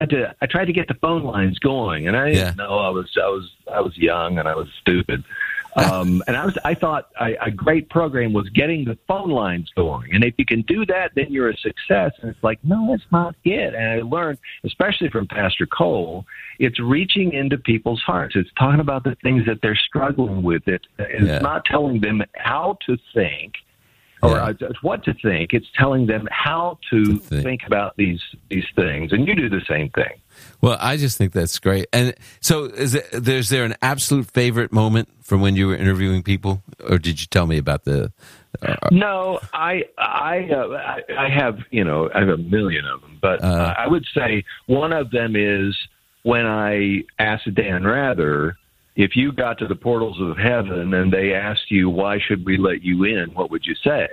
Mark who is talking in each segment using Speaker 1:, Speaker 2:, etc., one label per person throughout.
Speaker 1: tried to get the phone lines going, and I didn't know I was young and I was stupid. And I thought a great program was getting the phone lines going. And if you can do that, then you're a success. And it's like, no, that's not it. And I learned, especially from Pastor Cole, it's reaching into people's hearts. It's talking about the things that they're struggling with. It's not telling them how to think or what to think. It's telling them how to think about these things. And you do the same thing.
Speaker 2: Well, I just think that's great. And so is there an absolute favorite moment from when you were interviewing people, or did you tell me about the...
Speaker 1: No, I have, I have a million of them, but I would say one of them is when I asked Dan Rather, if you got to the portals of heaven and they asked you, why should we let you in, what would you say?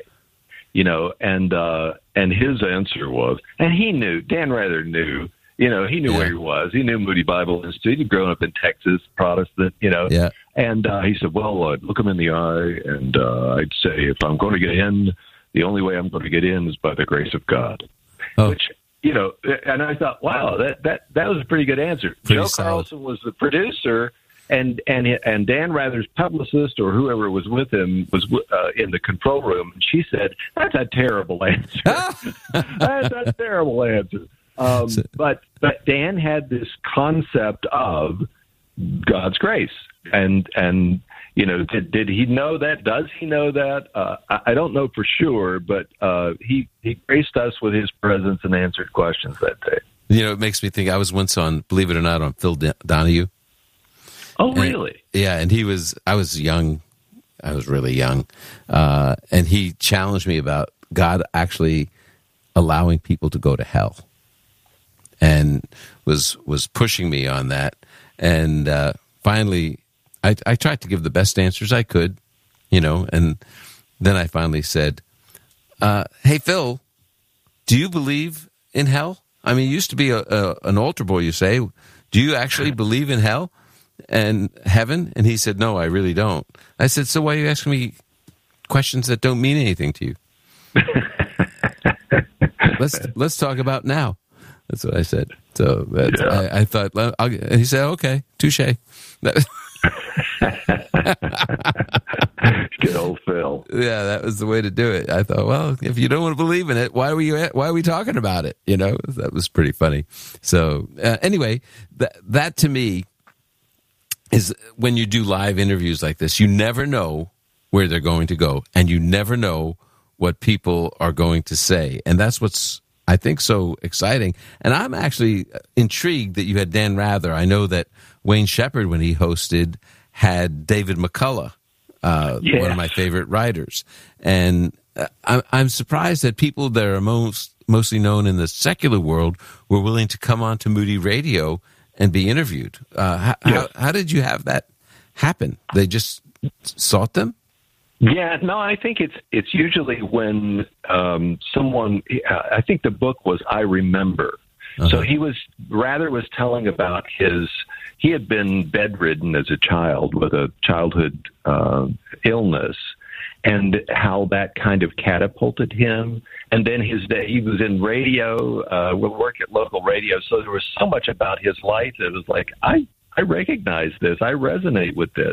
Speaker 1: And his answer was, and he knew, Dan Rather knew, he knew where he was. He knew Moody Bible Institute. He'd grown up in Texas, Protestant, And he said, well, I'd look him in the eye, and I'd say, if I'm going to get in, the only way I'm going to get in is by the grace of God.
Speaker 2: Oh.
Speaker 1: Which, and I thought, wow, that was a pretty good answer.
Speaker 2: Pretty
Speaker 1: Joe
Speaker 2: solid.
Speaker 1: Carlson was the producer, and Dan Rather's publicist or whoever was with him was in the control room, and she said, that's a terrible answer. That's a terrible answer. But Dan had this concept of God's grace, and did he know that? Does he know that? I don't know for sure, but he graced us with his presence and answered questions that day.
Speaker 2: It makes me think. I was once on, believe it or not, on Phil Donahue.
Speaker 1: Oh, really?
Speaker 2: And I was young. I was really young, and he challenged me about God actually allowing people to go to hell. And was pushing me on that, and finally, I tried to give the best answers I could, and then I finally said, "Hey Phil, do you believe in hell? I mean, you used to be an altar boy. You say, do you actually believe in hell and heaven?" And he said, "No, I really don't." I said, "So why are you asking me questions that don't mean anything to you? Let's talk about now." That's what I said. So I thought, he said, okay, touche.
Speaker 1: Good old Phil.
Speaker 2: Yeah, that was the way to do it. I thought, well, if you don't want to believe in it, why are we talking about it? That was pretty funny. So anyway, that to me is when you do live interviews like this, you never know where they're going to go, and you never know what people are going to say. And that's what's, I think, so exciting. And I'm actually intrigued that you had Dan Rather. I know that Wayne Shepherd, when he hosted, had David McCullough, one of my favorite writers. And I'm surprised that people that are mostly known in the secular world were willing to come on to Moody Radio and be interviewed. How did you have that happen? They just sought them?
Speaker 1: Yeah, no, I think it's usually when someone. I think the book was I Remember. Uh-huh. So Rather was telling about he had been bedridden as a child with a childhood illness, and how that kind of catapulted him. And then he was in radio, would work at local radio. So there was so much about his life that was like, I recognize this. I resonate with this.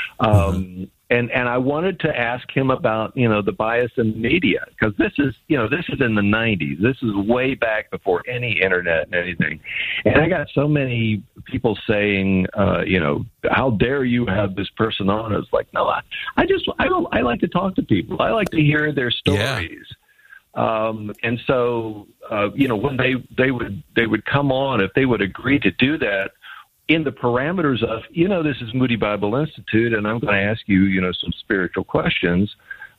Speaker 1: And I wanted to ask him about, the bias in media, because this is in the 90s. This is way back before any internet and anything. And I got so many people saying, how dare you have this person on? It's like, no, I like to talk to people. I like to hear their stories. Yeah. And so, when they would come on, if they would agree to do that, in the parameters of, this is Moody Bible Institute, and I'm going to ask you, some spiritual questions,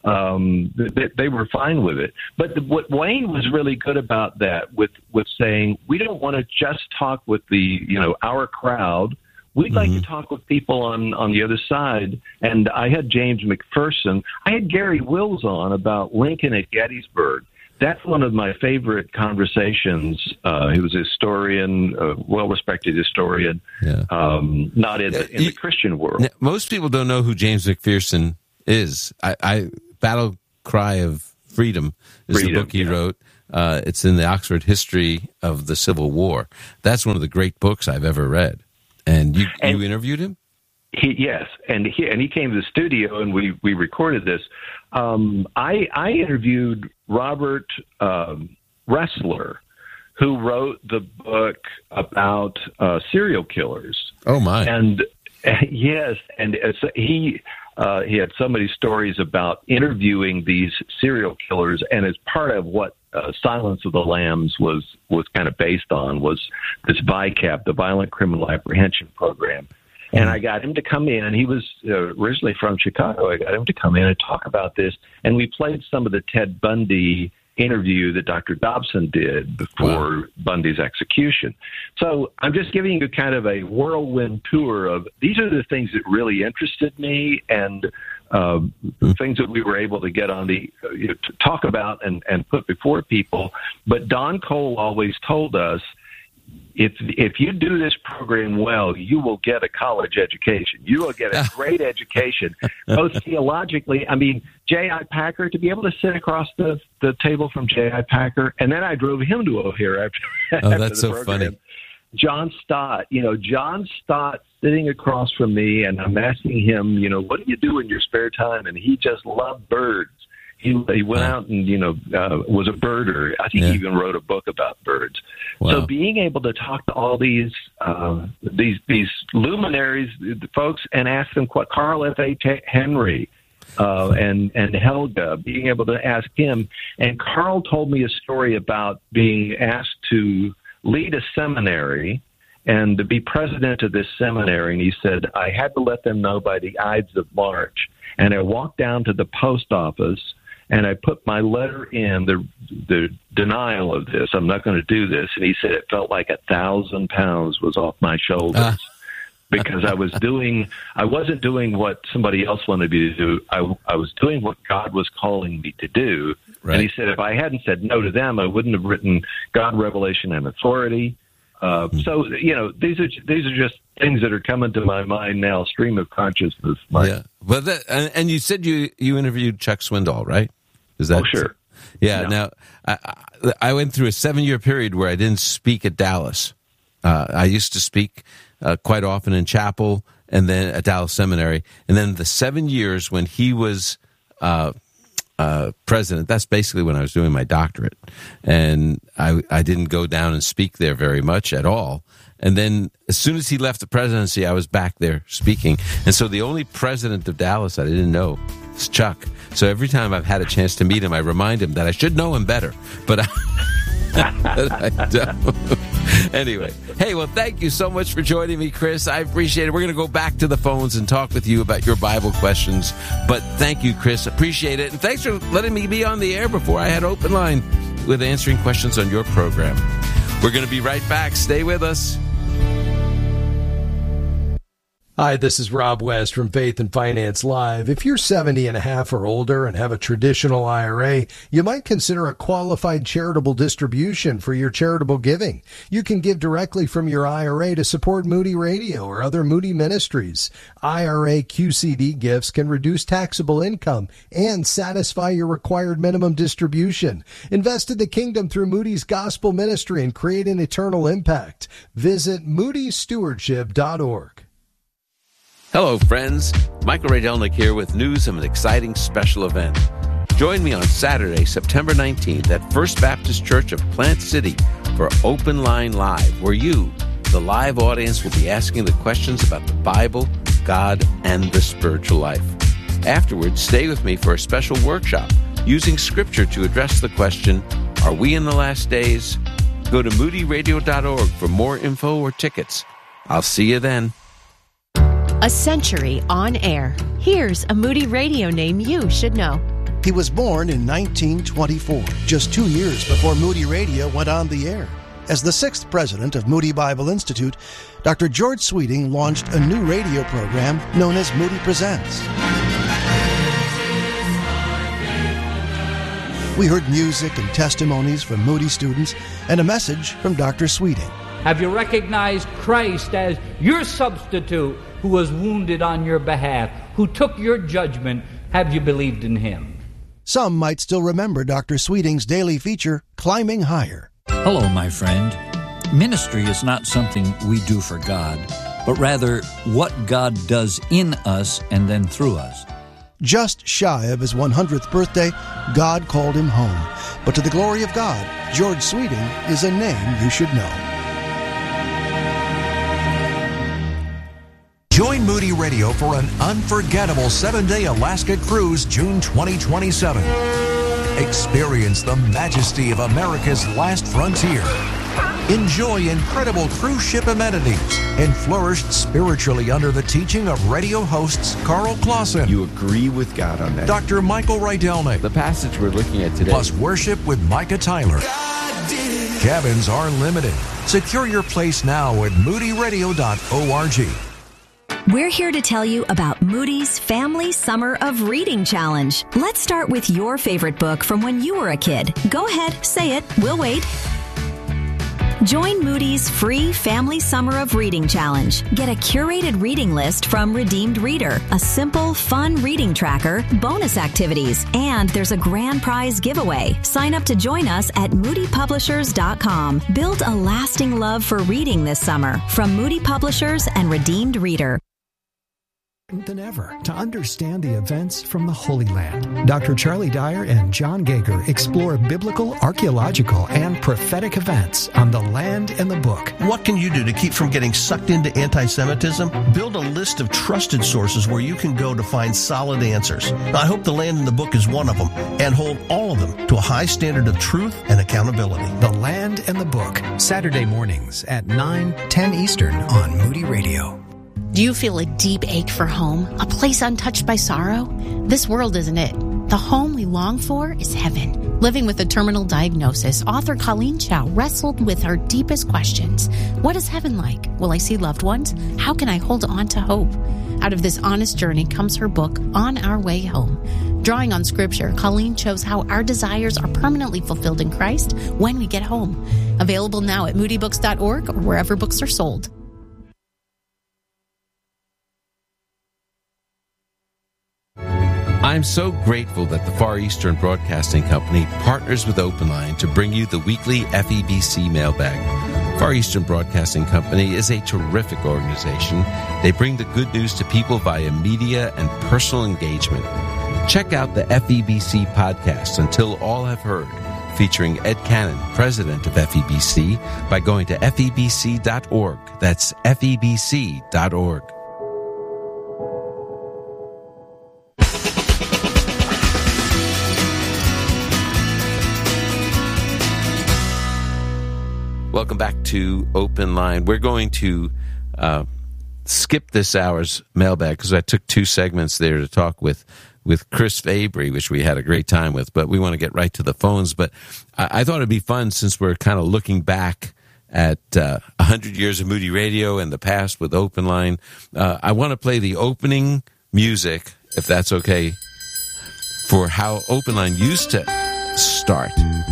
Speaker 1: they were fine with it. But what Wayne was really good about that with saying, we don't want to just talk with the, our crowd. We'd like to talk with people on the other side. And I had James McPherson. I had Gary Wills on about Lincoln at Gettysburg. That's one of my favorite conversations. He was a historian, a well-respected historian, not in the Christian world.
Speaker 2: Most people don't know who James McPherson is. Battle Cry of Freedom is the book he wrote. It's in the Oxford History of the Civil War. That's one of the great books I've ever read. And you interviewed him?
Speaker 1: Yes, and he came to the studio, and we recorded this. I interviewed Robert Ressler, who wrote the book about serial killers.
Speaker 2: Oh my!
Speaker 1: And yes, and he had so many stories about interviewing these serial killers, and as part of what Silence of the Lambs was kind of based on was this VICAP, the Violent Criminal Apprehension Program. And I got him to come in. He was originally from Chicago. I got him to come in and talk about this. And we played some of the Ted Bundy interview that Dr. Dobson did before Bundy's execution. So I'm just giving you kind of a whirlwind tour of these are the things that really interested me and things that we were able to get on the to talk about and put before people. But Don Cole always told us, if you do this program well, you will get a college education. You will get a great education, both theologically. I mean, J.I. Packer, to be able to sit across the table from J.I. Packer, and then I drove him to O'Hare after
Speaker 2: that's
Speaker 1: the
Speaker 2: so
Speaker 1: program.
Speaker 2: Funny.
Speaker 1: John Stott, John Stott sitting across from me, and I'm asking him, what do you do in your spare time? And he just loved birds. He went out and, was a birder. I think he even wrote a book about birds. Wow. So being able to talk to all these luminaries, folks, and ask them what Carl F.A. Henry and Helga, being able to ask him. And Carl told me a story about being asked to lead a seminary and to be president of this seminary. And he said, I had to let them know by the Ides of March. And I walked down to the post office and I put my letter in, the denial of this. I'm not going to do this. And he said it felt like 1,000 pounds was off my shoulders because I wasn't doing what somebody else wanted me to do. I was doing what God was calling me to do. Right. And he said if I hadn't said no to them, I wouldn't have written God, Revelation, and Authority. So, these are just things that are coming to my mind now, stream of consciousness.
Speaker 2: Yeah. But and you said you interviewed Chuck Swindoll, right? Is that
Speaker 1: sure?
Speaker 2: Yeah. No. Now, I went through a 7-year period where I didn't speak at Dallas. I used to speak quite often in chapel and then at Dallas Seminary. And then the 7 years when he was president, that's basically when I was doing my doctorate. And I didn't go down and speak there very much at all. And then as soon as he left the presidency, I was back there speaking. And so the only president of Dallas I didn't know is Chuck. So every time I've had a chance to meet him, I remind him that I should know him better. But I don't. Anyway, hey, well, thank you so much for joining me, Chris. I appreciate it. We're going to go back to the phones and talk with you about your Bible questions. But thank you, Chris. Appreciate it. And thanks for letting me be on the air before I had open line with answering questions on your program. We're going to be right back. Stay with us.
Speaker 3: Hi, this is Rob West from Faith and Finance Live. If you're 70 and a half or older and have a traditional IRA, you might consider a qualified charitable distribution for your charitable giving. You can give directly from your IRA to support Moody Radio or other Moody ministries. IRA QCD gifts can reduce taxable income and satisfy your required minimum distribution. Invest in the kingdom through Moody's Gospel Ministry and create an eternal impact. Visit moodystewardship.org.
Speaker 2: Hello, friends. Michael Rydelnik here with news of an exciting special event. Join me on Saturday, September 19th at First Baptist Church of Plant City for Open Line Live, where you, the live audience, will be asking the questions about the Bible, God, and the spiritual life. Afterwards, stay with me for a special workshop using Scripture to address the question, are we in the last days? Go to moodyradio.org for more info or tickets. I'll see you then.
Speaker 4: A century on air. Here's a Moody Radio name you should know.
Speaker 5: He was born in 1924, just 2 years before Moody Radio went on the air. As the 6th president of Moody Bible Institute, Dr. George Sweeting launched a new radio program known as Moody Presents. We heard music and testimonies from Moody students and a message from Dr. Sweeting.
Speaker 6: Have you recognized Christ as your substitute who was wounded on your behalf, who took your judgment? Have you believed in him?
Speaker 5: Some might still remember Dr. Sweeting's daily feature, Climbing Higher.
Speaker 7: Hello, my friend. Ministry is not something we do for God, but rather what God does in us and then through us.
Speaker 5: Just shy of his 100th birthday, God called him home. But to the glory of God, George Sweeting is a name you should know.
Speaker 8: Join Moody Radio for an unforgettable 7-day Alaska cruise June 2027. Experience the majesty of America's last frontier. Enjoy incredible cruise ship amenities and flourish spiritually under the teaching of radio hosts Carl Clausen.
Speaker 9: You agree with God on that.
Speaker 8: Dr. Michael Rydelnik.
Speaker 2: The passage we're looking at today.
Speaker 8: Plus worship with Micah Tyler. Cabins are limited. Secure your place now at moodyradio.org.
Speaker 10: We're here to tell you about Moody's Family Summer of Reading Challenge. Let's start with your favorite book from when you were a kid. Go ahead, say it. We'll wait. Join Moody's free Family Summer of Reading Challenge. Get a curated reading list from Redeemed Reader, a simple, fun reading tracker, bonus activities, and there's a grand prize giveaway. Sign up to join us at moodypublishers.com. Build a lasting love for reading this summer from Moody Publishers and Redeemed Reader.
Speaker 11: Than ever to understand the events from the Holy Land. Dr. Charlie Dyer and John Gager explore biblical, archaeological, and prophetic events on the land and the book.
Speaker 12: What can you do to keep from getting sucked into anti-Semitism? Build a list of trusted sources where you can go to find solid answers. I hope the land and the book is one of them, and hold all of them to a high standard of truth and accountability.
Speaker 11: The Land and the Book, Saturday mornings at 9:10 Eastern on Moody Radio.
Speaker 13: Do you feel a deep ache for home? A place untouched by sorrow? This world isn't it. The home we long for is heaven. Living with a terminal diagnosis, author Colleen Chow wrestled with her deepest questions. What is heaven like? Will I see loved ones? How can I hold on to hope? Out of this honest journey comes her book, On Our Way Home. Drawing on scripture, Colleen shows how our desires are permanently fulfilled in Christ when we get home. Available now at moodybooks.org or wherever books are sold.
Speaker 2: I'm so grateful that the Far Eastern Broadcasting Company partners with OpenLine to bring you the weekly FEBC mailbag. Far Eastern Broadcasting Company is a terrific organization. They bring the good news to people via media and personal engagement. Check out the FEBC podcast, Until All Have Heard, featuring Ed Cannon, president of FEBC, by going to febc.org. That's febc.org. Welcome back to Open Line. We're going to skip this hour's mailbag because I took 2 segments there to talk with Chris Fabry, which we had a great time with, but we want to get right to the phones. But I thought it'd be fun, since we're kind of looking back at 100 years of Moody Radio and the past with Open Line. I want to play the opening music, if that's okay, for how Open Line used to start.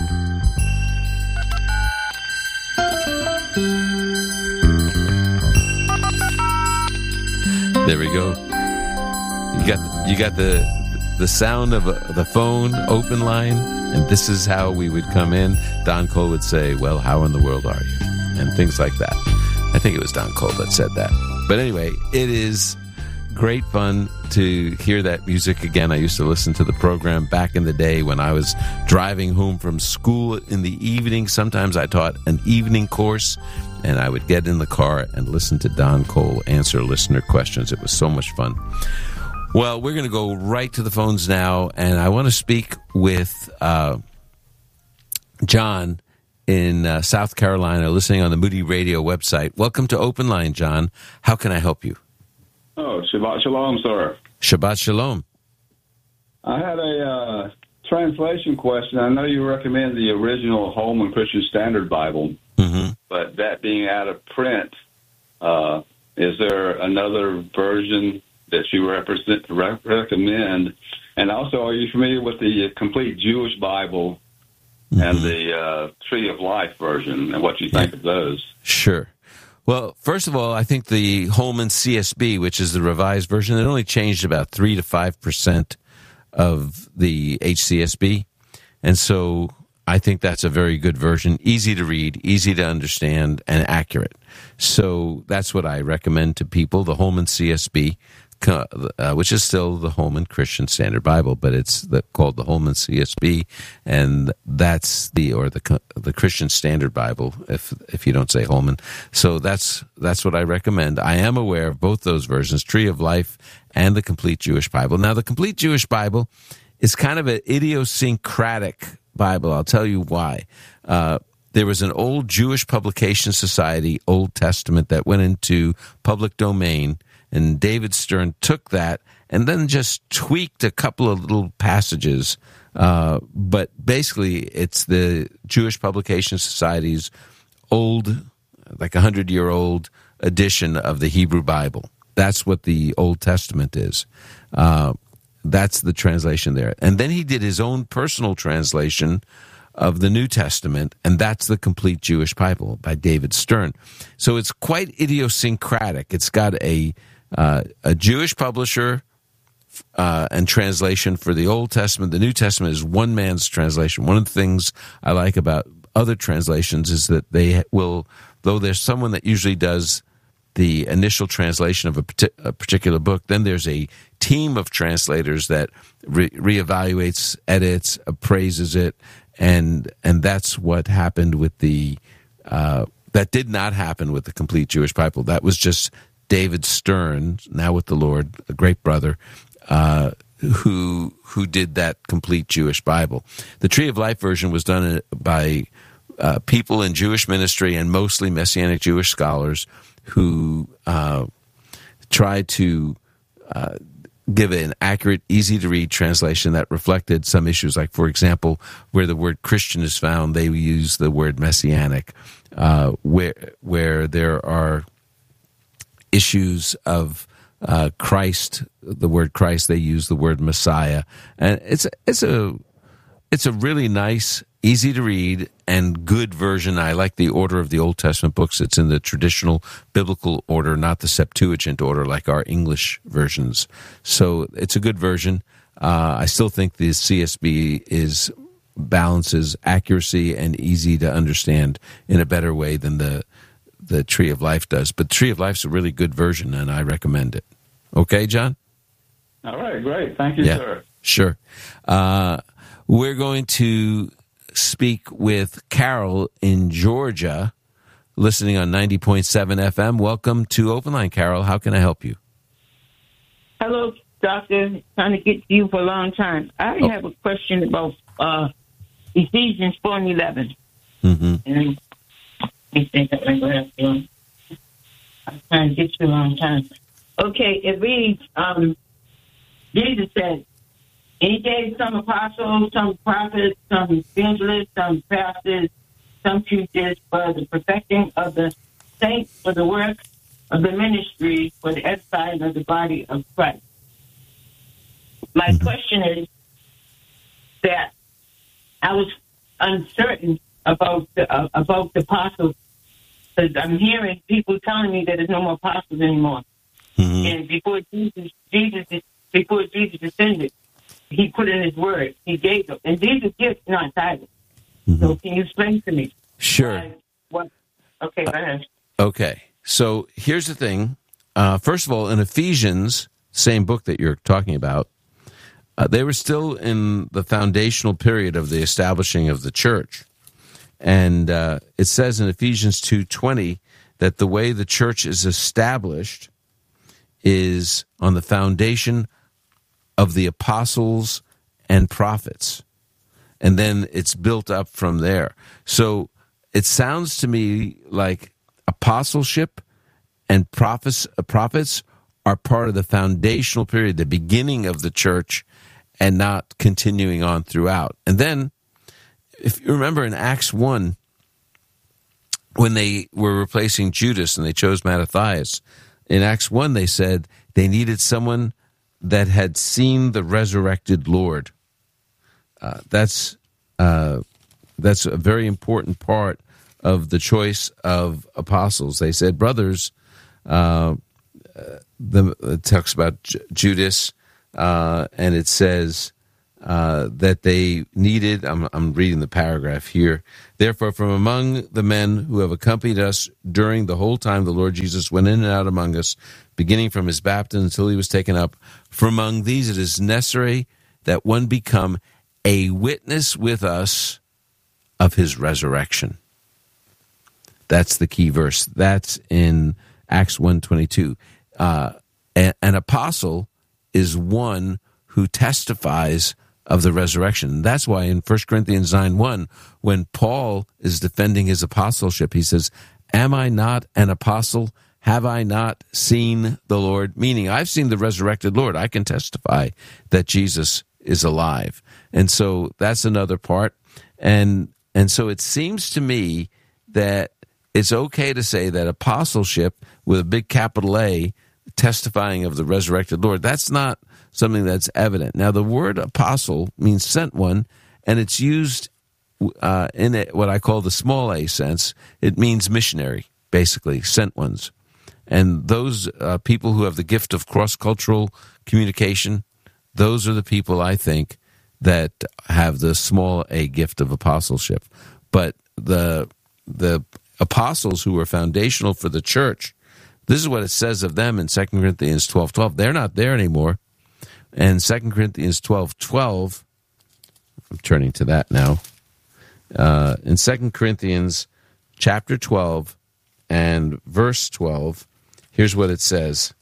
Speaker 2: There we go. You got the sound of the phone, Open Line, and this is how we would come in. Don Cole would say, "Well, how in the world are you?" and things like that. I think it was Don Cole that said that. But anyway, it is great fun to hear that music again. I used to listen to the program back in the day when I was driving home from school in the evening. Sometimes I taught an evening course, and I would get in the car and listen to Don Cole answer listener questions. It was so much fun. Well, we're going to go right to the phones now, and I want to speak with John in South Carolina, listening on the Moody Radio website. Welcome to Open Line, John. How can I help you?
Speaker 14: Oh, Shabbat Shalom, sir.
Speaker 2: Shabbat Shalom.
Speaker 14: I had a translation question. I know you recommend the original Holman Christian Standard Bible, but that being out of print, is there another version that you recommend? And also, are you familiar with the Complete Jewish Bible and the Tree of Life version, and what you think of those?
Speaker 2: Sure. Well, first of all, I think the Holman CSB, which is the revised version, it only changed about 3 to 5% of the HCSB. And so I think that's a very good version, easy to read, easy to understand, and accurate. So that's what I recommend to people, the Holman CSB, which is still the Holman Christian Standard Bible, but it's called the Holman CSB, and that's the Christian Standard Bible, if you don't say Holman. So that's what I recommend. I am aware of both those versions, Tree of Life and the Complete Jewish Bible. Now, the Complete Jewish Bible is kind of an idiosyncratic Bible. I'll tell you why. There was an old Jewish Publication Society Old Testament that went into public domain, and David Stern took that and then just tweaked a couple of little passages. But basically, it's the Jewish Publication Society's old, like 100-year-old edition of the Hebrew Bible. That's what the Old Testament is. That's the translation there. And then he did his own personal translation of the New Testament, and that's the Complete Jewish Bible by David Stern. So it's quite idiosyncratic. It's got a Jewish publisher and translation for the Old Testament. The New Testament is one man's translation. One of the things I like about other translations is that they will, though there's someone that usually does the initial translation of a particular book, then there's a team of translators that reevaluates, edits, appraises it, and that's what happened with that did not happen with the Complete Jewish Bible. That was just David Stern, now with the Lord, a great brother, who did that Complete Jewish Bible. The Tree of Life version was done by people in Jewish ministry and mostly Messianic Jewish scholars who tried to give an accurate, easy-to-read translation that reflected some issues. Like, for example, where the word Christian is found, they use the word Messianic. Where there are issues of Christ, the word Christ, they use the word Messiah. And it's a really nice, easy to read, and good version. I like the order of the Old Testament books. It's in the traditional biblical order, not the Septuagint order like our English versions. So it's a good version. I still think the CSB balances accuracy and easy to understand in a better way than the Tree of Life does. But Tree of Life's a really good version, and I recommend it. Okay, John?
Speaker 14: All right, great. Thank you, sir.
Speaker 2: Sure. We're going to speak with Carol in Georgia, listening on 90.7 FM. Welcome to Open Line, Carol. How can I help you?
Speaker 15: Hello, Doctor. Trying to get to you for a long time. I have a question about Ephesians 4:11.
Speaker 2: Mm-hmm.
Speaker 15: And I think I'm trying to get you a long time. Okay, it reads, Jesus said, He gave some apostles, some prophets, some evangelists, some pastors, some teachers for the perfecting of the saints, for the work of the ministry, for the edifying of the body of Christ. My question is that I was uncertain about the apostles, because I'm hearing people telling me that there's no more apostles anymore. Mm-hmm. And before Jesus ascended, He put in His word. He gave them. And these are gifts, not titles. Mm-hmm. So can you explain to me?
Speaker 2: Sure.
Speaker 15: Okay, go ahead.
Speaker 2: Okay. So here's the thing. First of all, in Ephesians, same book that you're talking about, they were still in the foundational period of the establishing of the church. And it says in Ephesians 2:20 that the way the church is established is on the foundation of the apostles and prophets. And then it's built up from there. So it sounds to me like apostleship and prophets are part of the foundational period, the beginning of the church, and not continuing on throughout. And then, if you remember in Acts 1, when they were replacing Judas and they chose Mattathias, in Acts 1 they said they needed someone that had seen the resurrected Lord. That's a very important part of the choice of apostles. They said, brothers, it talks about Judas, and it says that they needed. I'm reading the paragraph here. Therefore, from among the men who have accompanied us during the whole time the Lord Jesus went in and out among us, beginning from his baptism until he was taken up, from among these it is necessary that one become a witness with us of his resurrection. That's the key verse. That's in Acts 1:22. An apostle is one who testifies of the resurrection. That's why in 1 Corinthians 9:1, when Paul is defending his apostleship, he says, "Am I not an apostle? Have I not seen the Lord?" Meaning, I've seen the resurrected Lord. I can testify that Jesus is alive. And so that's another part. And so it seems to me that it's okay to say that apostleship with a big capital A, testifying of the resurrected Lord, that's not something that's evident. Now, the word apostle means sent one, and it's used in what I call the small a sense. It means missionary, basically, sent ones. And those people who have the gift of cross-cultural communication, those are the people, I think, that have the small a gift of apostleship. But the apostles who were foundational for the church, this is what it says of them in 2 Corinthians 12:12. They're not there anymore. And 2 Corinthians 12:12, I'm turning to that now. In 2 Corinthians chapter 12 and verse 12, here's what it says.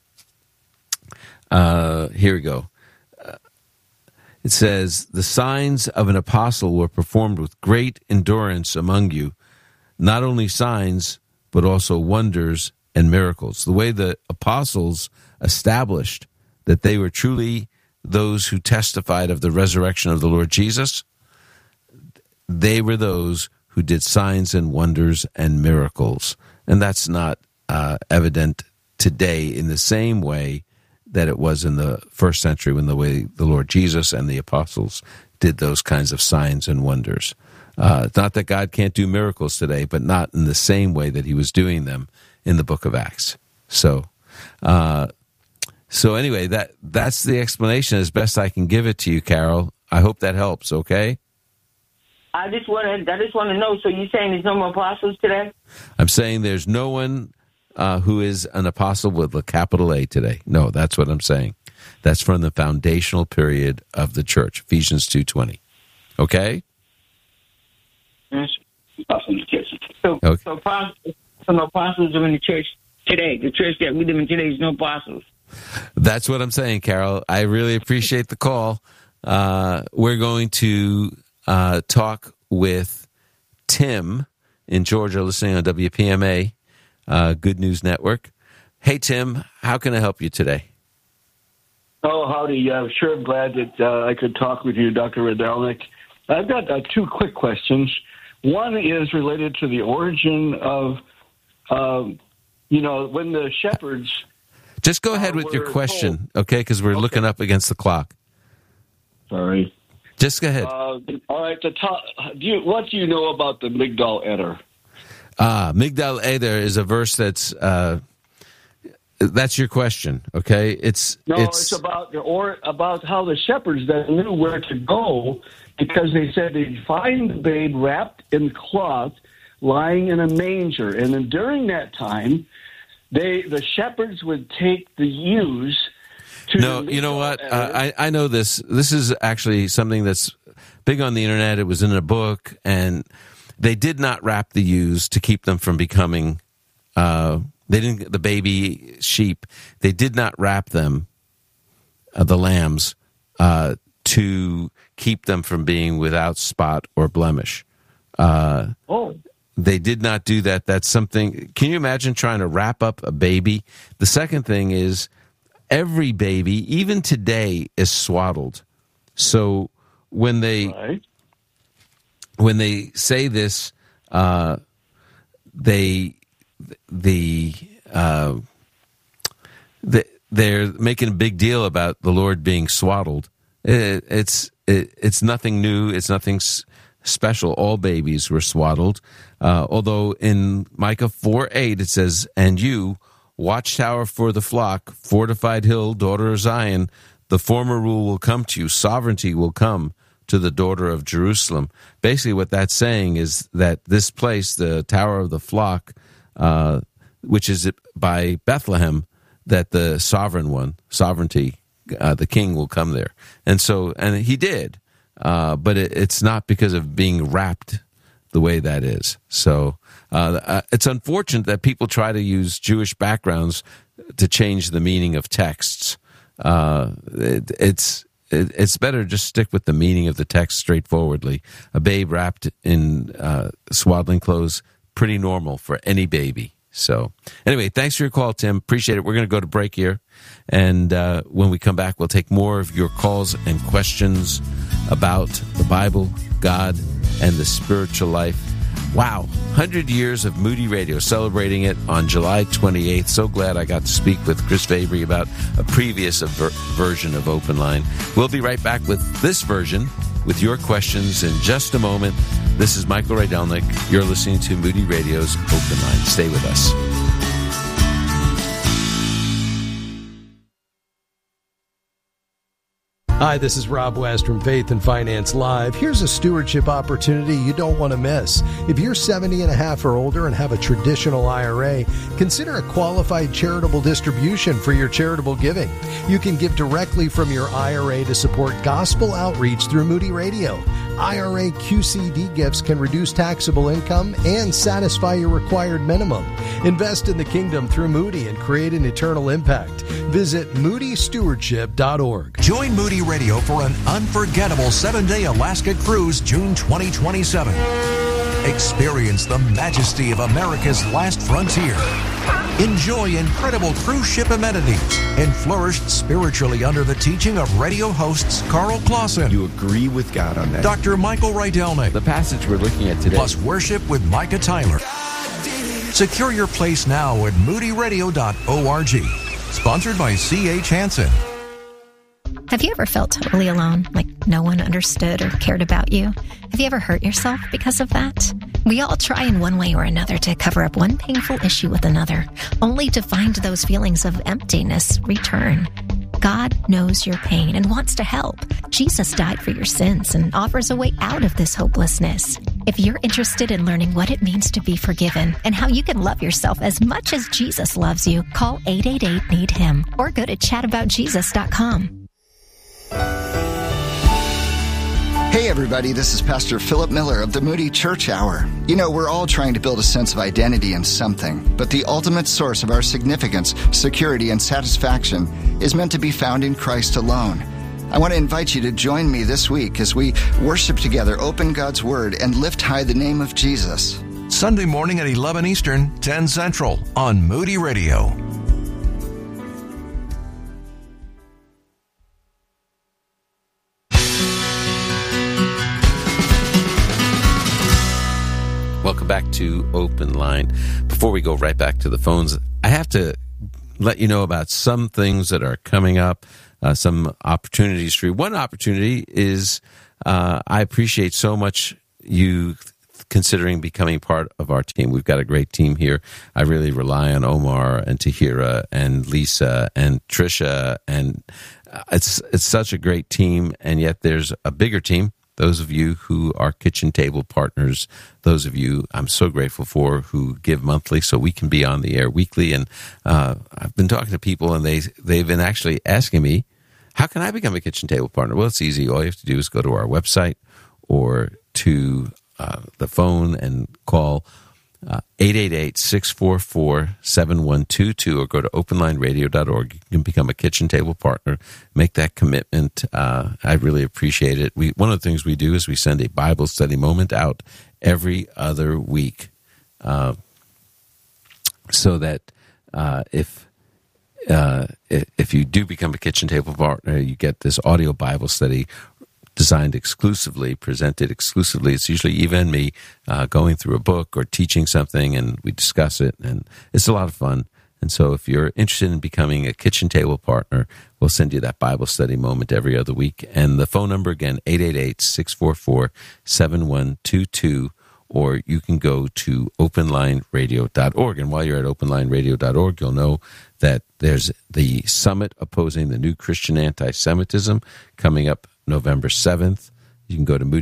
Speaker 2: Here we go. It says, "The signs of an apostle were performed with great endurance among you, not only signs, but also wonders and miracles." The way the apostles established that they were truly those who testified of the resurrection of the Lord Jesus, they were those who did signs and wonders and miracles. And that's not evident today in the same way that it was in the first century when the way the Lord Jesus and the apostles did those kinds of signs and wonders. It's not that God can't do miracles today, but not in the same way that he was doing them in the book of Acts. So anyway, that's the explanation as best I can give it to you, Carol. I hope that helps, okay?
Speaker 15: I just want to know, so you're saying there's no more apostles today?
Speaker 2: I'm saying there's no one who is an apostle with a capital A today. No, that's what I'm saying. That's from the foundational period of the church, Ephesians 2:20. Okay?
Speaker 15: Yes. So no apostles are in the church today. The church that we live in today is no apostles.
Speaker 2: That's what I'm saying, Carol. I really appreciate the call. We're going to talk with Tim in Georgia, listening on WPMA, Good News Network. Hey, Tim, how can I help you today?
Speaker 16: Oh, howdy. Sure, I'm glad that I could talk with you, Dr. Rydelnik. I've got two quick questions. One is related to the origin of, when the shepherds...
Speaker 2: Just go ahead with your question, okay, because we're looking up against the clock.
Speaker 16: Sorry.
Speaker 2: Just go ahead.
Speaker 16: All right, what do you know about the Migdal Eder?
Speaker 2: Migdal Eder is a verse that's your question, okay? It's
Speaker 16: about about how the shepherds that knew where to go, because they said they'd find the babe wrapped in cloth, lying in a manger, and then during that time, the shepherds would take the ewes.
Speaker 2: You know what? I know this. This is actually something that's big on the internet. It was in a book, and they did not wrap the ewes to keep them from becoming. The baby sheep. They did not wrap them, the lambs, to keep them from being without spot or blemish. They did not do that. That's something. Can you imagine trying to wrap up a baby? The second thing is, every baby, even today, is swaddled. So when they say this, they're making a big deal about the Lord being swaddled. It's nothing new. It's nothing special. All babies were swaddled. Although in Micah 4:8 it says, "And you, watchtower for the flock, fortified hill, daughter of Zion, the former rule will come to you. Sovereignty will come to the daughter of Jerusalem. Basically, what that's saying is that this place, the Tower of the Flock, which is by Bethlehem, that the sovereignty, the king will come there. And he did, but it's not because of being wrapped the way that is. So it's unfortunate that people try to use Jewish backgrounds to change the meaning of texts. It's better just stick with the meaning of the text straightforwardly. A babe wrapped in swaddling clothes, pretty normal for any baby. So anyway, thanks for your call, Tim. Appreciate it. We're going to go to break here. And when we come back, we'll take more of your calls and questions about the Bible, God, and the spiritual life. Wow, 100 years of Moody Radio, celebrating it on July 28th. So glad I got to speak with Chris Fabry about a previous version of Open Line. We'll be right back with this version with your questions in just a moment. This is Michael Rydelnik. You're listening to Moody Radio's Open Line. Stay with us.
Speaker 3: Hi, this is Rob West from Faith and Finance Live. Here's a stewardship opportunity you don't want to miss. If you're 70 and a half or older and have a traditional IRA, consider a qualified charitable distribution for your charitable giving. You can give directly from your IRA to support gospel outreach through Moody Radio. IRA QCD gifts can reduce taxable income and satisfy your required minimum. Invest in the kingdom through Moody and create an eternal impact. Visit moodystewardship.org.
Speaker 8: Join Moody Radio for an unforgettable 7-day Alaska cruise, June 2027. Experience the majesty of America's last frontier. Enjoy incredible cruise ship amenities and flourish spiritually under the teaching of radio hosts Carl Clausen.
Speaker 9: You agree with God on that.
Speaker 8: Dr. Michael Rydelnik.
Speaker 2: The passage we're looking at today.
Speaker 8: Plus worship with Micah Tyler. Secure your place now at moodyradio.org. Sponsored by C.H. Hansen.
Speaker 17: Have you ever felt totally alone, like no one understood or cared about you? Have you ever hurt yourself because of that? We all try in one way or another to cover up one painful issue with another, only to find those feelings of emptiness return. God knows your pain and wants to help. Jesus died for your sins and offers a way out of this hopelessness. If you're interested in learning what it means to be forgiven and how you can love yourself as much as Jesus loves you, call 888-NEED-HIM or go to chataboutjesus.com.
Speaker 18: Hey everybody, this is Pastor Philip Miller of the Moody Church Hour. You know, we're all trying to build a sense of identity in something, but the ultimate source of our significance, security, and satisfaction is meant to be found in Christ alone. I want to invite you to join me this week as we worship together, open God's Word, and lift high the name of Jesus.
Speaker 8: Sunday morning at 11 Eastern, 10 Central on Moody Radio.
Speaker 2: Welcome back to Open Line. Before we go right back to the phones, I have to let you know about some things that are coming up, some opportunities for you. One opportunity is I appreciate so much you considering becoming part of our team. We've got a great team here. I really rely on Omar and Tahira and Lisa and Trisha, and it's such a great team, and yet there's a bigger team. Those of you who are kitchen table partners, those of you I'm so grateful for who give monthly so we can be on the air weekly. And I've been talking to people, and they've been actually asking me, how can I become a kitchen table partner? Well, it's easy. All you have to do is go to our website or to the phone and call 888-644-7122 or go to openlineradio.org. You can become a kitchen table partner, make that commitment. I really appreciate it. One of the things we do is we send a Bible study moment out every other week, so that if you do become a kitchen table partner, you get this audio Bible study designed exclusively, presented exclusively. It's usually Eva and me going through a book or teaching something, and we discuss it, and it's a lot of fun. And so if you're interested in becoming a kitchen table partner, we'll send you that Bible study moment every other week. And the phone number again, 888-644-7122, or you can go to openlineradio.org. And while you're at openlineradio.org, you'll know that there's the summit opposing the new Christian anti-Semitism coming up November 7th. You can go to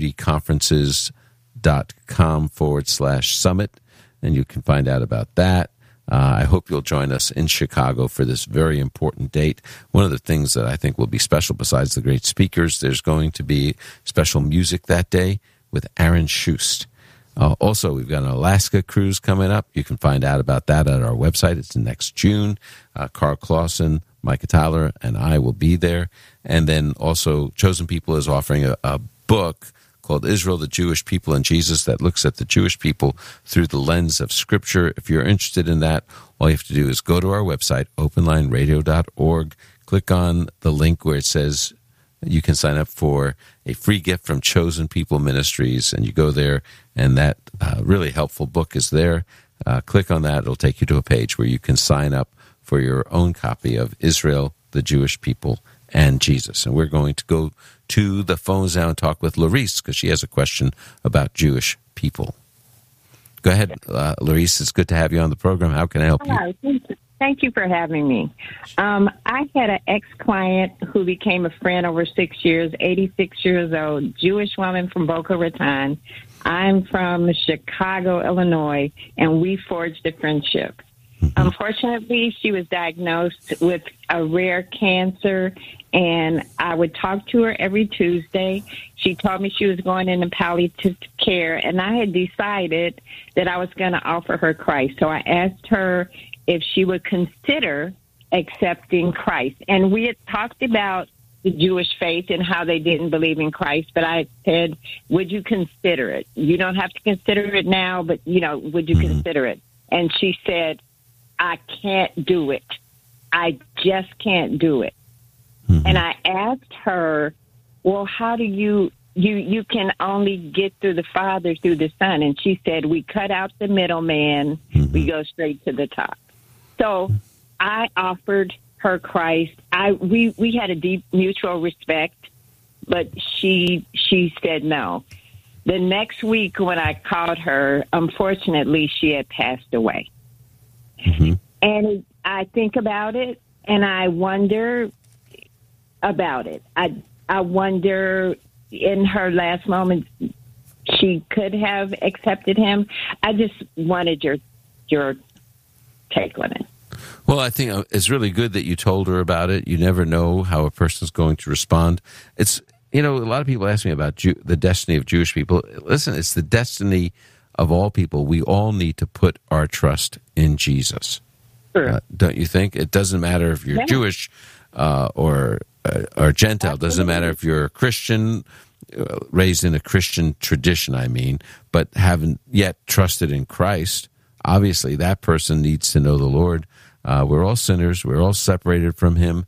Speaker 2: moodyconferences.com/summit, and you can find out about that. I hope you'll join us in Chicago for this very important date. One of the things that I think will be special, besides the great speakers, there's going to be special music that day with Aaron Schust. Also, we've got an Alaska cruise coming up. You can find out about that at our website. It's next June. Carl Clausen, Micah Tyler, and I will be there. And then also, Chosen People is offering a book called Israel, the Jewish People and Jesus, that looks at the Jewish people through the lens of Scripture. If you're interested in that, all you have to do is go to our website, openlineradio.org, click on the link where it says you can sign up for a free gift from Chosen People Ministries, and you go there, and that really helpful book is there. Click on that. It'll take you to a page where you can sign up for your own copy of Israel, the Jewish People, and Jesus. And we're going to go to the phones now and talk with Larice, because she has a question about Jewish people. Go ahead, Larice. It's good to have you on the program. How can I help you?
Speaker 19: Hi, thank you for having me. I had an ex-client who became a friend over 6 years, 86 years old, Jewish woman from Boca Raton. I'm from Chicago, Illinois, and we forged a friendship. Unfortunately, she was diagnosed with a rare cancer, and I would talk to her every Tuesday. She told me she was going into palliative care, and I had decided that I was going to offer her Christ. So I asked her if she would consider accepting Christ. And we had talked about the Jewish faith and how they didn't believe in Christ, but I said, would you consider it? You don't have to consider it now, but, would you consider it? And she said, I can't do it. I just can't do it. And I asked her, well, how do you can only get through the Father through the Son? And she said, we cut out the middleman. We go straight to the top. So I offered her Christ. We had a deep mutual respect, but she said no. The next week when I called her, unfortunately, she had passed away. And I think about it, and I wonder about it. I wonder, in her last moments, she could have accepted him. I just wanted your take on it.
Speaker 2: Well, I think it's really good that you told her about it. You never know how a person's going to respond. It's, a lot of people ask me about the destiny of Jewish people. Listen, it's the destiny of all people. We all need to put our trust in Jesus. Sure. Don't you think? It doesn't matter if you're Jewish or Gentile. It doesn't matter if you're a Christian, raised in a Christian tradition, but haven't yet trusted in Christ. Obviously, that person needs to know the Lord. We're all sinners. We're all separated from Him.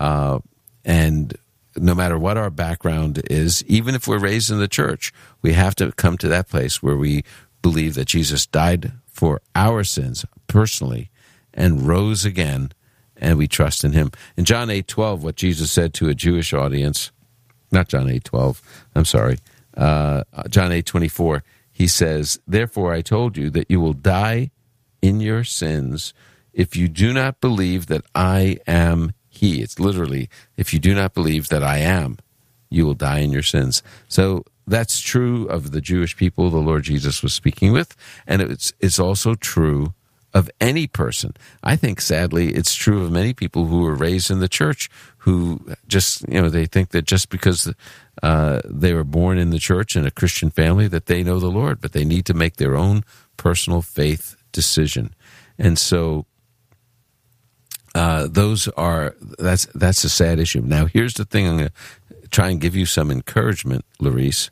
Speaker 2: And no matter what our background is, even if we're raised in the church, we have to come to that place where we believe that Jesus died for our sins personally and rose again, and we trust in Him. In John 8:12, what Jesus said to a Jewish audience, not John 8:12, I'm sorry, John 8:24, He says, therefore I told you that you will die in your sins if you do not believe that I am He. It's literally, if you do not believe that I am, you will die in your sins. So that's true of the Jewish people the Lord Jesus was speaking with, and it's also true of any person. I think, sadly, it's true of many people who were raised in the church who just, they think that just because they were born in the church in a Christian family that they know the Lord, but they need to make their own personal faith decision. And so that's a sad issue. Now, here's the thing. I'm going to try and give you some encouragement, Larice.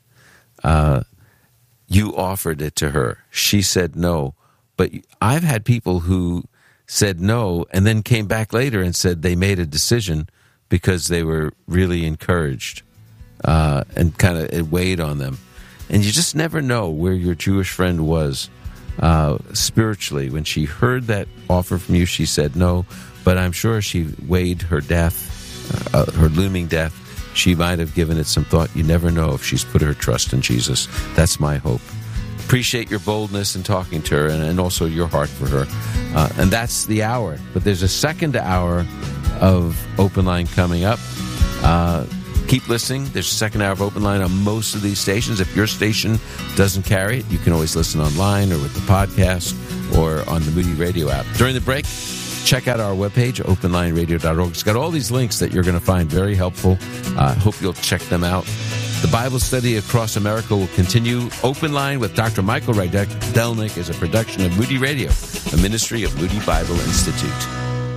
Speaker 2: You offered it to her. She said no. But I've had people who said no and then came back later and said they made a decision because they were really encouraged and kind of it weighed on them. And you just never know where your Jewish friend was spiritually. When she heard that offer from you, she said no. But I'm sure she weighed her death, her looming death. She might have given it some thought. You never know if she's put her trust in Jesus. That's my hope. appreciate your boldness in talking to her and also your heart for her. And that's the hour. But there's a second hour of Open Line coming up. Keep listening. There's a second hour of Open Line on most of these stations. If your station doesn't carry it, you can always listen online or with the podcast or on the Moody Radio app. During the break, check out our webpage, openlineradio.org. It's got all these links that you're going to find very helpful. Hope you'll check them out. The Bible study across America will continue. Open Line with Dr. Michael Rydelnik is a production of Moody Radio, a ministry of Moody Bible Institute.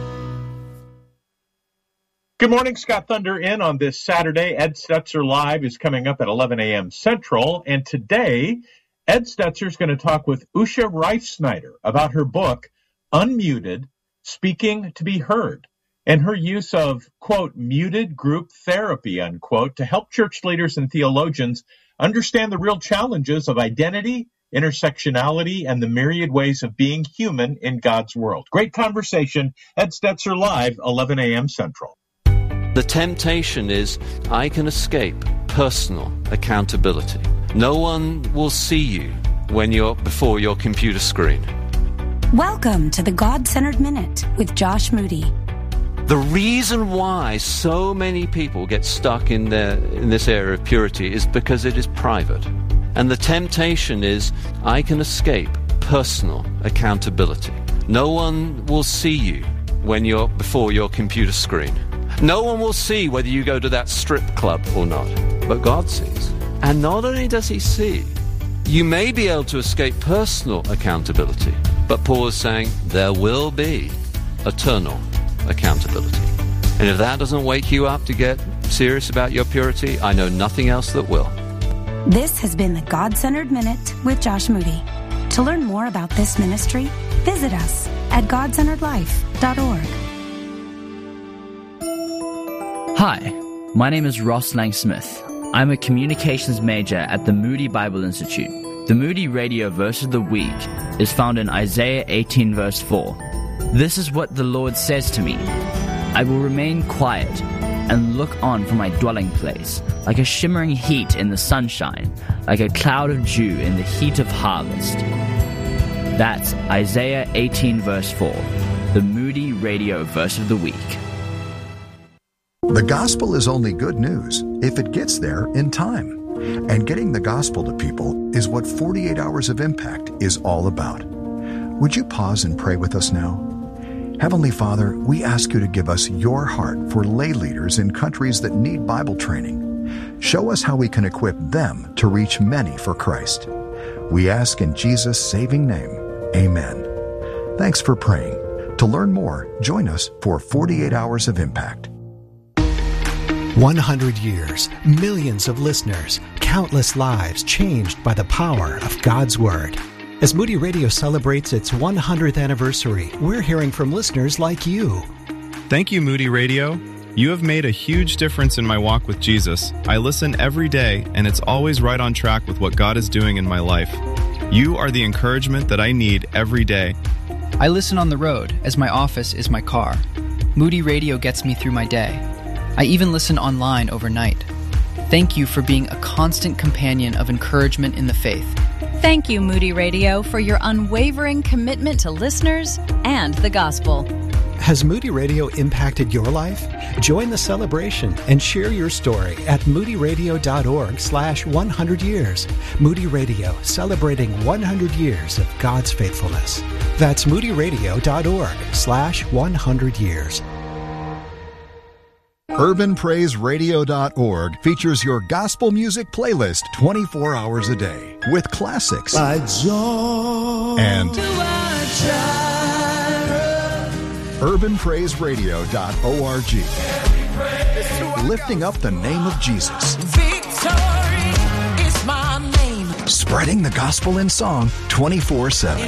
Speaker 20: Good morning, Scott Thunder in on this Saturday. Ed Stetzer Live is coming up at 11 a.m. Central. And today, Ed Stetzer is going to talk with Usha Reifsnyder about her book, Unmuted, Speaking to Be Heard, and her use of, quote, muted group therapy, unquote, to help church leaders and theologians understand the real challenges of identity, intersectionality, and the myriad ways of being human in God's world. Great conversation. Ed Stetzer Live, 11 a.m. Central.
Speaker 21: The temptation is I can escape personal accountability. No one will see you when you're before your computer screen.
Speaker 22: Welcome to the God-Centered Minute with Josh Moody.
Speaker 21: The reason why so many people get stuck in this area of purity is because it is private. And the temptation is I can escape personal accountability. No one will see you when you're before your computer screen. No one will see whether you go to that strip club or not, but God sees. And not only does he see, you may be able to escape personal accountability, but Paul is saying there will be eternal accountability. And if that doesn't wake you up to get serious about your purity, I know nothing else that will.
Speaker 22: This has been the God-Centered Minute with Josh Moody. To learn more about this ministry, visit us at godcenteredlife.org.
Speaker 23: Hi, my name is Ross Lang-Smith. I'm a communications major at the Moody Bible Institute. The Moody Radio Verse of the Week is found in Isaiah 18 verse 4. This is what the Lord says to me. I will remain quiet and look on from my dwelling place, like a shimmering heat in the sunshine, like a cloud of dew in the heat of harvest. That's Isaiah 18 verse 4, the Moody Radio Verse of the Week.
Speaker 24: The gospel is only good news if it gets there in time. And getting the gospel to people is what 48 Hours of Impact is all about. Would you pause and pray with us now? Heavenly Father, we ask you to give us your heart for lay leaders in countries that need Bible training. Show us how we can equip them to reach many for Christ. We ask in Jesus' saving name, amen. Thanks for praying. To learn more, join us for 48 Hours of Impact.
Speaker 11: 100 years, millions of listeners, countless lives changed by the power of God's Word. As Moody Radio celebrates its 100th anniversary, we're hearing from listeners like you.
Speaker 25: Thank you, Moody Radio. You have made a huge difference in my walk with Jesus. I listen every day, and it's always right on track with what God is doing in my life. You are the encouragement that I need every day.
Speaker 26: I listen on the road, as my office is my car. Moody Radio gets me through my day. I even listen online overnight. Thank you for being a constant companion of encouragement in the faith.
Speaker 27: Thank you, Moody Radio, for your unwavering commitment to listeners and the gospel.
Speaker 11: Has Moody Radio impacted your life? Join the celebration and share your story at moodyradio.org/100 years. Moody Radio, celebrating 100 years of God's faithfulness. That's moodyradio.org/100 years.
Speaker 24: UrbanPraiseRadio.org features your gospel music playlist 24 hours a day with classics and UrbanPraiseRadio.org, lifting up the name of Jesus.
Speaker 28: Victory is my name.
Speaker 24: Spreading the gospel in song 24/7.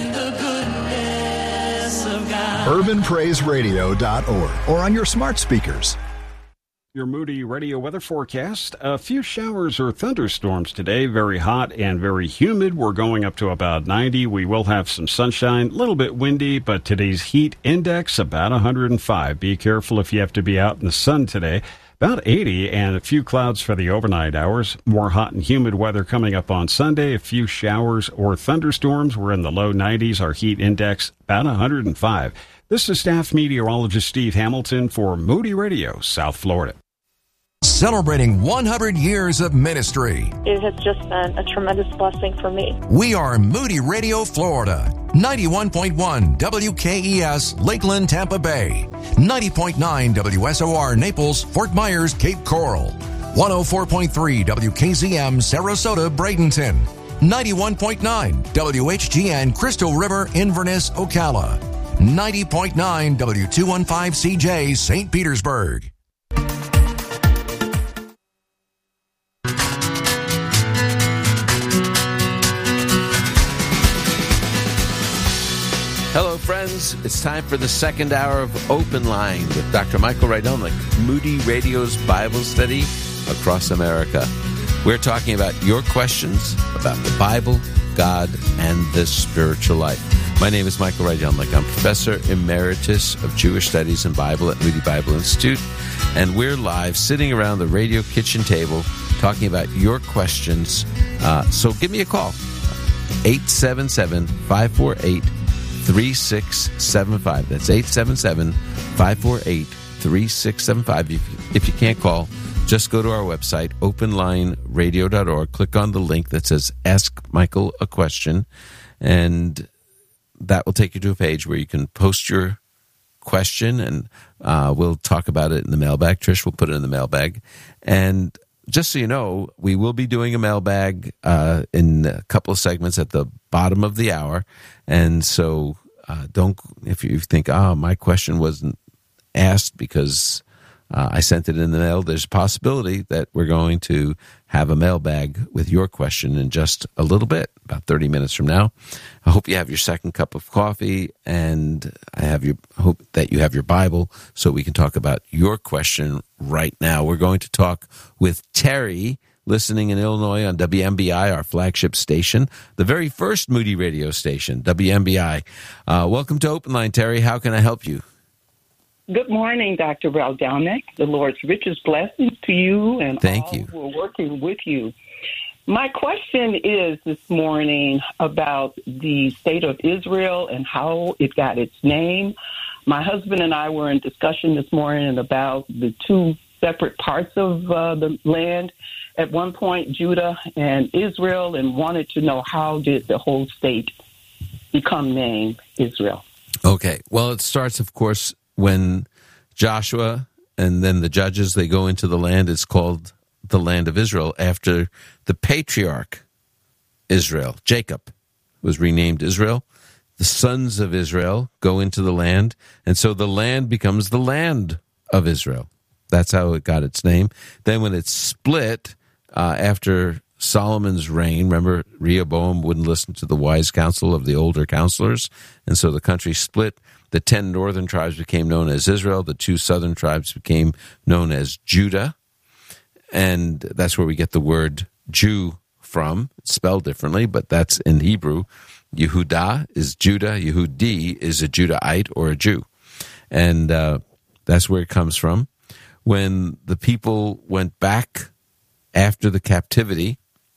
Speaker 24: UrbanPraiseRadio.org or on your smart speakers.
Speaker 1: Your Moody Radio weather forecast. A few showers or thunderstorms today. Very hot and very humid. We're going up to about 90. We will have some sunshine. A little bit windy, but today's heat index about 105. Be careful if you have to be out in the sun today. About 80 and a few clouds for the overnight hours. More hot and humid weather coming up on Sunday. A few showers or thunderstorms. We're in the low 90s. Our heat index about 105. This is staff meteorologist Steve Hamilton for Moody Radio, South Florida.
Speaker 8: Celebrating 100 years of ministry.
Speaker 4: It has just been a tremendous blessing for me.
Speaker 8: We are Moody Radio, Florida. 91.1 WKES, Lakeland, Tampa Bay. 90.9 WSOR, Naples, Fort Myers, Cape Coral. 104.3 WKZM, Sarasota, Bradenton. 91.9 WHGN, Crystal River, Inverness, Ocala. 90.9 W215CJ, St. Petersburg.
Speaker 2: Hello, friends. It's time for the second hour of Open Line with Dr. Michael Rydelnik, Moody Radio's Bible study across America. We're talking about your questions about the Bible, God, and the spiritual life. My name is Michael Rydelnik. I'm Professor Emeritus of Jewish Studies and Bible at Moody Bible Institute, and we're live sitting around the radio kitchen table talking about your questions. So give me a call, 877-548-3675. That's 877-548-3675. If you can't call, just go to our website, openlineradio.org. Click on the link that says Ask Michael a Question, and that will take you to a page where you can post your question, and we'll talk about it in the mailbag. Trish will put it in the mailbag. And just so you know, we will be doing a mailbag in a couple of segments at the bottom of the hour. And so don't, if you think, my question wasn't asked because I sent it in the mail, there's a possibility that we're going to have a mailbag with your question in just a little bit, about 30 minutes from now. I hope you have your second cup of coffee, and hope that you have your Bible so we can talk about your question right now. We're going to talk with Terry, listening in Illinois on WMBI, our flagship station, the very first Moody radio station, WMBI. Welcome to Open Line, Terry. How can I help you?
Speaker 5: Good morning, Dr. Rydelnik. The Lord's richest blessings to you and all who are working with you. My question is this morning about the state of Israel and how it got its name. My husband and I were in discussion this morning about the two separate parts of the land. At one point, Judah and Israel, and wanted to know how did the whole state become named Israel.
Speaker 2: Okay. Well, it starts, of course, when Joshua and then the judges, they go into the land. It's called the land of Israel after the patriarch Israel. Jacob was renamed Israel. The sons of Israel go into the land, and so the land becomes the land of Israel. That's how it got its name. Then when it's split after Solomon's reign, remember, Rehoboam wouldn't listen to the wise counsel of the older counselors, and so the country split. The 10 northern tribes became known as Israel. The 2 southern tribes became known as Judah. And that's where we get the word Jew from. It's spelled differently, but that's in Hebrew. Yehudah is Judah. Yehudi is a Judahite or a Jew. And that's where it comes from. When the people went back after the captivity,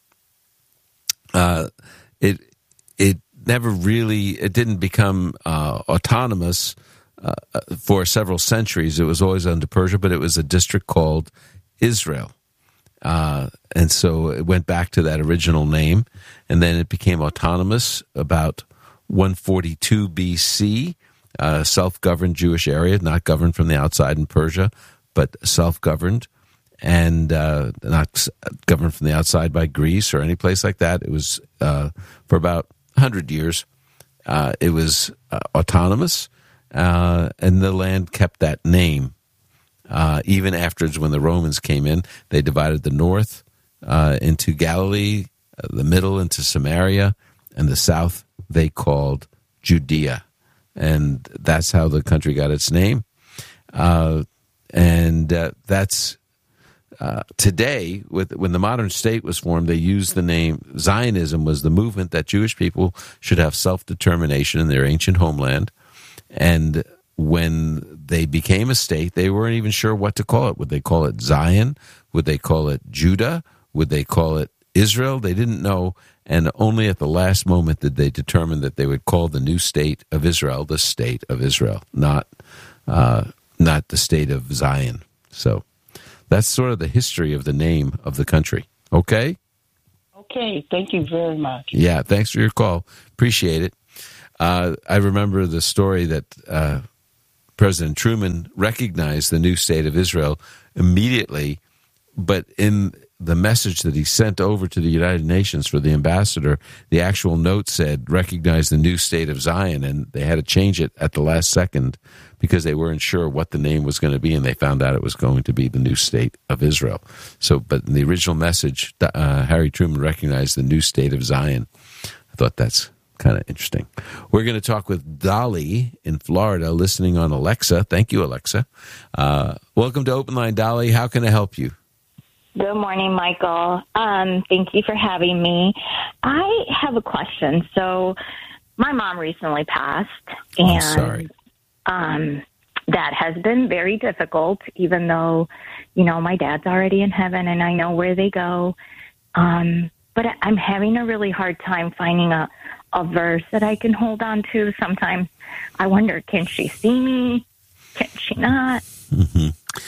Speaker 2: it didn't become autonomous for several centuries. It was always under Persia, but it was a district called Israel. And so it went back to that original name, and then it became autonomous about 142 BC, self-governed Jewish area, not governed from the outside in Persia, but self-governed, and not governed from the outside by Greece or any place like that. It was for about 100 years. It was autonomous, and the land kept that name. Even afterwards, when the Romans came in, they divided the north into Galilee, the middle into Samaria, and the south they called Judea. And that's how the country got its name. And that's today, when the modern state was formed, they used the name Zionism was the movement that Jewish people should have self-determination in their ancient homeland. And when they became a state, they weren't even sure what to call it. Would they call it Zion? Would they call it Judah? Would they call it Israel? They didn't know. And only at the last moment did they determine that they would call the new state of Israel the state of Israel, not the state of Zion. So that's sort of the history of the name of the country. Okay?
Speaker 5: Okay. Thank you very much.
Speaker 2: Yeah, thanks for your call. Appreciate it. I remember the story that President Truman recognized the new state of Israel immediately, but in the message that he sent over to the United Nations for the ambassador, the actual note said, recognize the new state of Zion, and they had to change it at the last second because they weren't sure what the name was going to be, and they found out it was going to be the new state of Israel. So, but in the original message, Harry Truman recognized the new state of Zion. I thought that's kind of interesting. We're going to talk with Dolly in Florida, listening on Alexa. Thank you, Alexa. Welcome to Open Line, Dolly. How can I help you?
Speaker 6: Good morning, Michael. Thank you for having me. I have a question. So my mom recently passed, and that has been very difficult, even though, my dad's already in heaven and I know where they go. But I'm having a really hard time finding a verse that I can hold on to. Sometimes I wonder, can she see me? Can she not?
Speaker 2: Mm-hmm.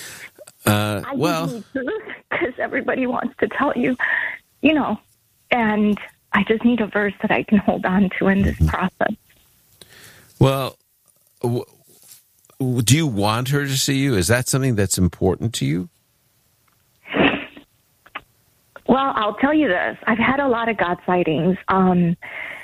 Speaker 6: Because everybody wants to tell you, and I just need a verse that I can hold on to in this process.
Speaker 2: Well, do you want her to see you? Is that something that's important to you?
Speaker 6: Well, I'll tell you this. I've had a lot of God sightings, and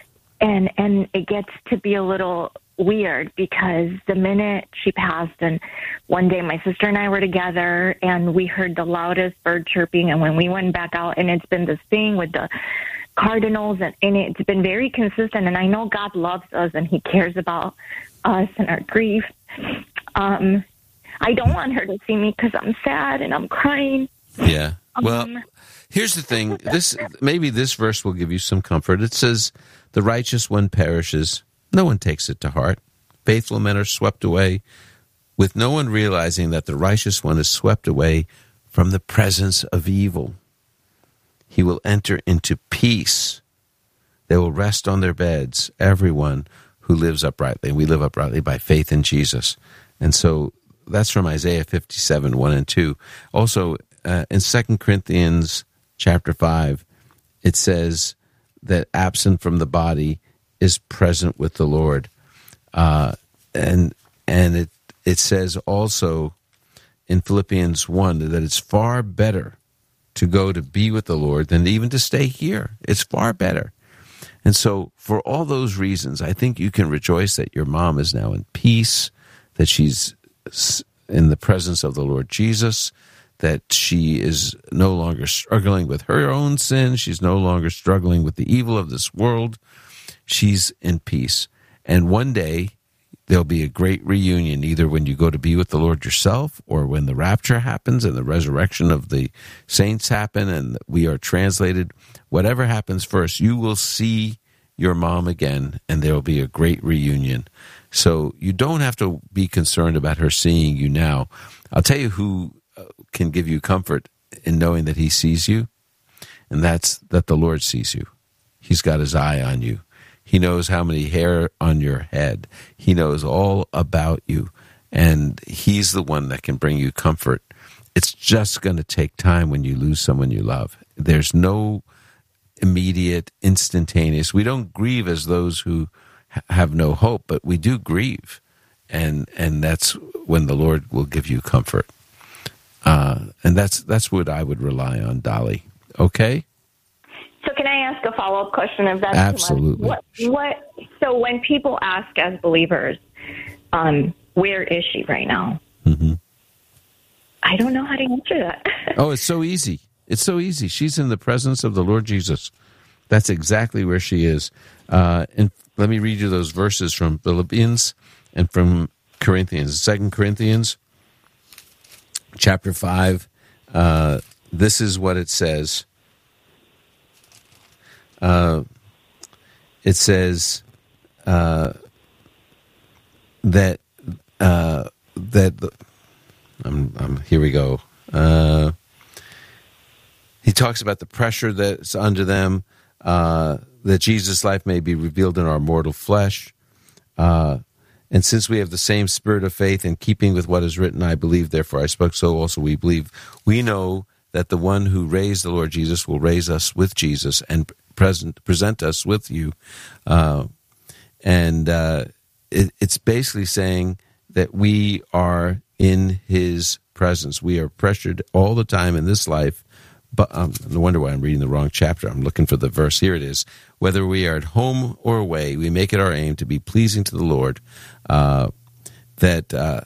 Speaker 6: it gets to be a little weird because the minute she passed, and one day my sister and I were together and we heard the loudest bird chirping, and when we went back out, and it's been this thing with the cardinals, and it's been very consistent, and I know God loves us and he cares about us and our grief. I don't want her to see me because I'm sad and I'm crying.
Speaker 2: Yeah. Well, here's the thing. Maybe this verse will give you some comfort. It says, the righteous one perishes. No one takes it to heart. Faithful men are swept away, with no one realizing that the righteous one is swept away from the presence of evil. He will enter into peace. They will rest on their beds, everyone who lives uprightly. And we live uprightly by faith in Jesus. And so that's from Isaiah 57, 1 and 2. Also, in 2 Corinthians chapter 5, it says that absent from the body is present with the Lord. And it says also in Philippians 1 that it's far better to go to be with the Lord than even to stay here. It's far better. And so for all those reasons, I think you can rejoice that your mom is now in peace, that she's in the presence of the Lord Jesus, that she is no longer struggling with her own sin. She's no longer struggling with the evil of this world. She's in peace. And one day, there'll be a great reunion, either when you go to be with the Lord yourself or when the rapture happens and the resurrection of the saints happen and we are translated. Whatever happens first, you will see your mom again, and there will be a great reunion. So you don't have to be concerned about her seeing you now. I'll tell you who can give you comfort in knowing that he sees you, and that's that the Lord sees you. He's got his eye on you. He knows how many hair on your head. He knows all about you, and he's the one that can bring you comfort. It's just going to take time when you lose someone you love. There's no immediate, instantaneous. We don't grieve as those who have no hope, but we do grieve, and that's when the Lord will give you comfort. And that's what I would rely on, Dolly. Okay?
Speaker 6: So can I ask a follow-up question if that's
Speaker 2: absolutely
Speaker 6: too much? So when people ask as believers, where is she right now?
Speaker 2: Mm-hmm.
Speaker 6: I don't know how to answer that.
Speaker 2: Oh, it's so easy. It's so easy. She's in the presence of the Lord Jesus. That's exactly where she is. And let me read you those verses from Philippians and from Corinthians. 2 Corinthians chapter 5, this is what it says. It says that here we go. He talks about the pressure that's under them, that Jesus' life may be revealed in our mortal flesh. And since we have the same spirit of faith, in keeping with what is written, I believe, therefore I spoke, so also we believe. We know that the one who raised the Lord Jesus will raise us with Jesus and present us with you. It's basically saying that we are in his presence. We are pressured all the time in this life. But no wonder why I'm reading the wrong chapter. I'm looking for the verse. Here it is. Whether we are at home or away, we make it our aim to be pleasing to the Lord, that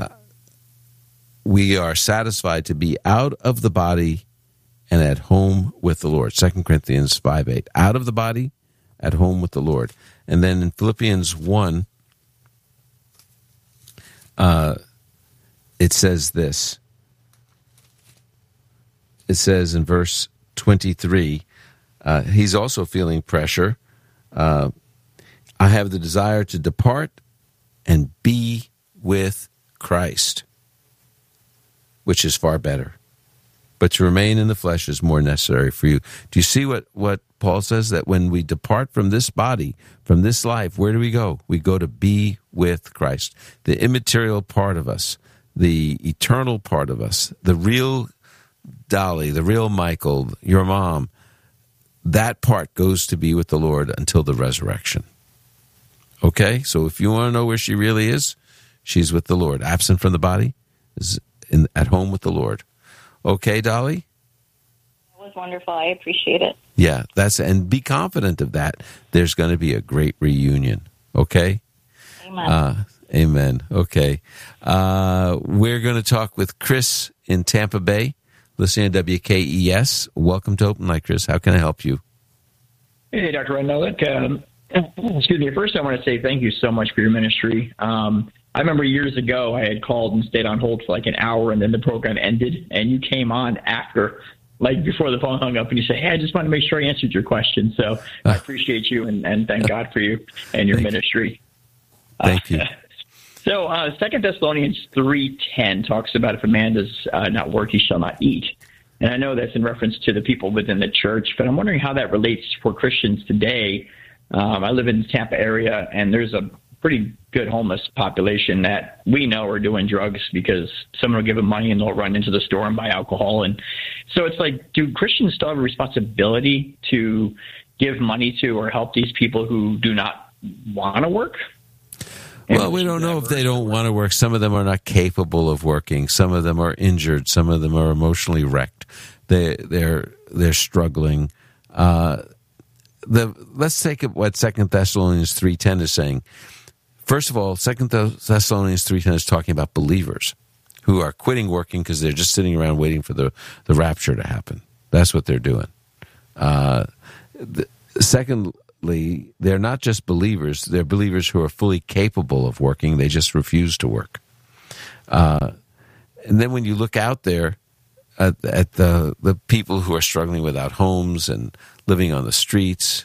Speaker 2: we are satisfied to be out of the body and at home with the Lord. 2 Corinthians 5:8. Out of the body, at home with the Lord. And then in Philippians 1, it says this. It says in verse 23, he's also feeling pressure. I have the desire to depart and be with Christ, which is far better. But to remain in the flesh is more necessary for you. Do you see what Paul says? That when we depart from this body, from this life, where do we go? We go to be with Christ. The immaterial part of us, the eternal part of us, the real Dolly, the real Michael, your mom, that part goes to be with the Lord until the resurrection. Okay? So if you want to know where she really is, she's with the Lord. Absent from the body is at home with the Lord. Okay, Dolly?
Speaker 4: That was wonderful. I appreciate it.
Speaker 2: Yeah, and be confident of that. There's going to be a great reunion. Okay?
Speaker 4: Amen.
Speaker 2: Amen. Okay. We're going to talk with Chris in Tampa Bay, listening to WKES. Welcome to Open Light, Chris. How can I help you?
Speaker 3: Hey, Dr. Renolick. Excuse me. First, I want to say thank you so much for your ministry. I remember years ago I had called and stayed on hold for like an hour, and then the program ended, and you came on after, like before the phone hung up, and you said, hey, I just want to make sure I answered your question. So I appreciate you, and thank God for you and your ministry.
Speaker 2: Thank you.
Speaker 3: So 2 Thessalonians 3:10 talks about if a man does not work, he shall not eat. And I know that's in reference to the people within the church, but I'm wondering how that relates for Christians today. I live in the Tampa area, and there's a pretty good homeless population that we know are doing drugs because someone will give them money and they'll run into the store and buy alcohol. And so it's like, do Christians still have a responsibility to give money to or help these people who do not want to work?
Speaker 2: Well, we don't know if they don't want to work. Some of them are not capable of working. Some of them are injured. Some of them are emotionally wrecked. They're struggling. Let's take what 2 Thessalonians 3:10 is saying. First of all, 2 Thessalonians 3:10 is talking about believers who are quitting working because they're just sitting around waiting for the rapture to happen. That's what they're doing. Secondly, they're not just believers. They're believers who are fully capable of working. They just refuse to work. And then when you look out there at the people who are struggling without homes and living on the streets,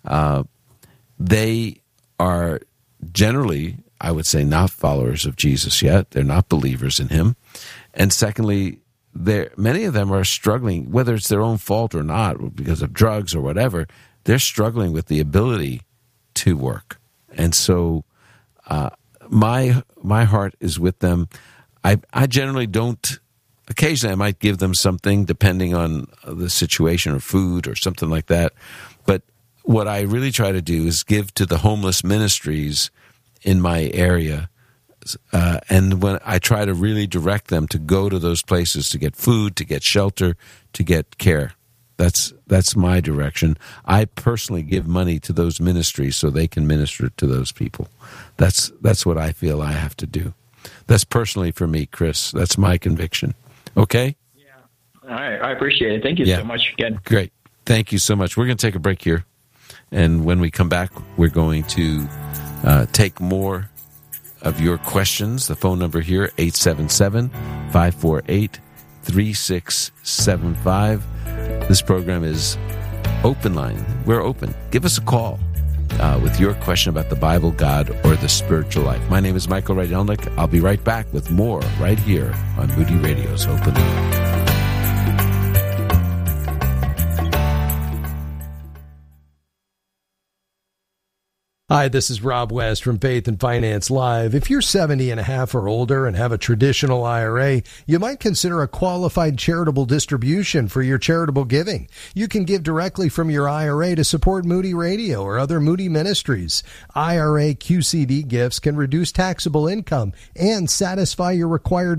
Speaker 2: they are generally, I would say, not followers of Jesus yet. They're not believers in him. And secondly, many of them are struggling, whether it's their own fault or not, because of drugs or whatever. They're struggling with the ability to work. And so my heart is with them. I generally don't. Occasionally I might give them something depending on the situation or food or something like that. But what I really try to do is give to the homeless ministries in my area. And when I try to really direct them to go to those places to get food, to get shelter, to get care. That's my direction. I personally give money to those ministries so they can minister to those people. That's what I feel I have to do. That's personally for me, Chris. That's my conviction. Okay?
Speaker 3: Yeah. All right. I appreciate it. Thank you so much again.
Speaker 2: Great. Thank you so much. We're going to take a break here. And when we come back, we're going to take more of your questions. The phone number here, 877-548-2860. 888-866-3675. This program is Open Line. We're open. Give us a call with your question about the Bible, God, or the spiritual life. My name is Michael Rydelnik. I'll be right back with more right here on Moody Radio's Open Line.
Speaker 7: Hi, this is Rob West from Faith and Finance Live. If you're 70 and a half or older and have a traditional IRA, you might consider a qualified charitable distribution for your charitable giving. You can give directly from your IRA to support Moody Radio or other Moody ministries. IRA QCD gifts can reduce taxable income and satisfy your required